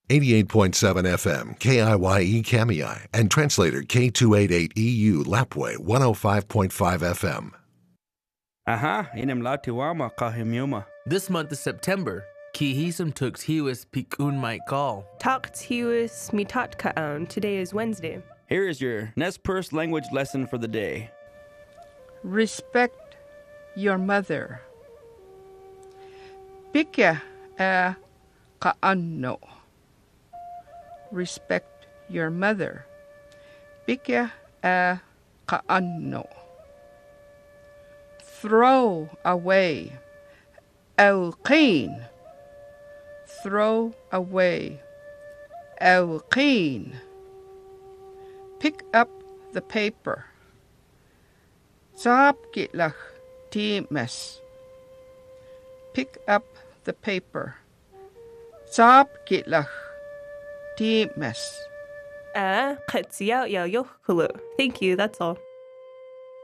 88.7 FM, KIYE Kamiai, and translator K288EU Lapway 105.5 FM. Aha, inimlatiwama kahimyuma. This month of September, kihism tux hiwis pikun might call. Talked hiwis mitat kaon. Today is Wednesday. Here is your Nez Perce language lesson for the day. Respect your mother. Pikya a kaano. Respect your mother. Pikya a kaano. Throw away. Alqeen. Throw away. Alqeen. Pick up the paper. Saab gitlach times. Pick up the paper. Saab gitlach times. Thank you, that's all.